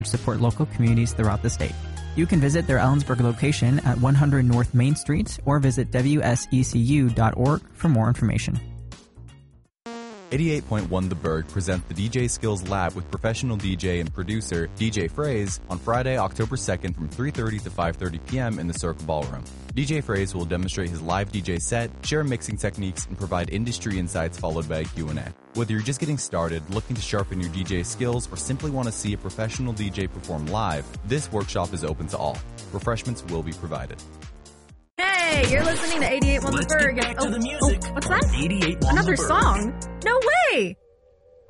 support local communities throughout the state. You can visit their Ellensburg location at 100 North Main Street or visit wsecu.org for more information. 88.1 The Berg presents the DJ Skills Lab with professional DJ and producer DJ Phrase on Friday, October 2nd from 3:30 to 5:30 p.m. in the Circle Ballroom. DJ Phrase will demonstrate his live DJ set, share mixing techniques, and provide industry insights followed by a Q&A. Whether you're just getting started, looking to sharpen your DJ skills, or simply want to see a professional DJ perform live, this workshop is open to all. Refreshments will be provided. Hey, you're listening to 88.1 The Berg. Let's get back to the music. What's that? 88.1 Another The Berg. song? No way!